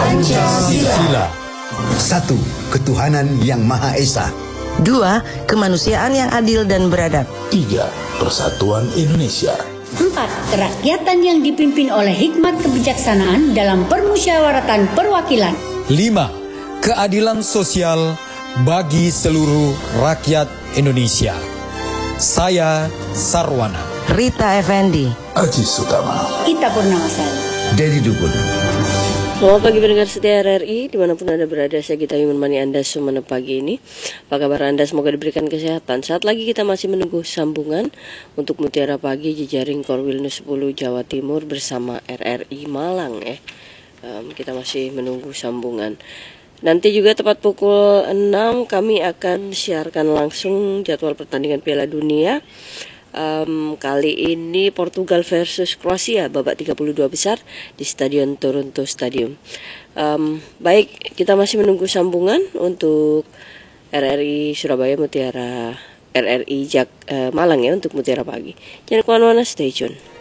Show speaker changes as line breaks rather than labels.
Pancasila.
1. Ketuhanan yang Maha Esa.
2. Kemanusiaan yang adil dan beradab.
3. Persatuan Indonesia.
4. Kerakyatan yang dipimpin oleh hikmat kebijaksanaan dalam permusyawaratan perwakilan.
5. Keadilan sosial bagi seluruh rakyat Indonesia. Saya Sarwana.
Rita Effendi.
Aji Sutama.
Ita Purnamasari.
Dedi Dukun.
Selamat pagi pendengar setia RRI, dimanapun Anda berada, saya Gita menemani Anda semana pagi ini. Apa kabar Anda? Semoga diberikan kesehatan. Saat lagi kita masih menunggu sambungan untuk Mutiara Pagi jejaring Korwil 10 Jawa Timur bersama RRI Malang ya. Kita masih menunggu sambungan. Nanti juga tepat pukul 6 kami akan siarkan langsung jadwal pertandingan Piala Dunia. Kali ini Portugal versus Kroasia babak 32 besar di Stadion Toronto Stadium. Baik, kita masih menunggu sambungan untuk RRI Surabaya Mutiara, RRI Malang ya untuk Mutiara Pagi. Jangan kemana-mana, stay tune.